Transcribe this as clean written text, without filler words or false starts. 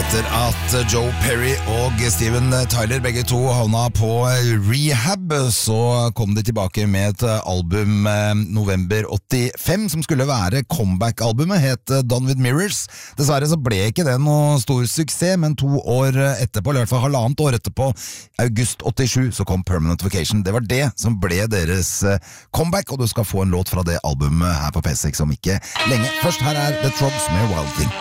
Etter at Joe Perry og Steven Tyler begge to havna på rehab, så kom de tilbake med et album november 85, som skulle være comeback-albumet, het Done With Mirrors. Dessverre så ble ikke det noe stor suksess, men 2 år etterpå, eller i hvert fall halvannet år etterpå, august 87, så kom Permanent Vacation. Det var det som ble deres comeback, og du skal få en låt fra det albumet her på P6 om ikke lenge. Først her The Troggs med Wild Thing.